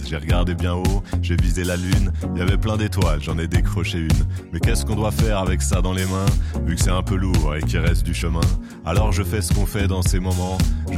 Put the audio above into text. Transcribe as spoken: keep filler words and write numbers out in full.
J'ai regardé bien haut, j'ai visé la lune. Il y avait plein d'étoiles, j'en ai décroché une. Mais qu'est-ce qu'on doit faire avec ça dans les mains, vu que c'est un peu lourd et qu'il reste du chemin? Alors je fais ce qu'on fait dans ces moments. Je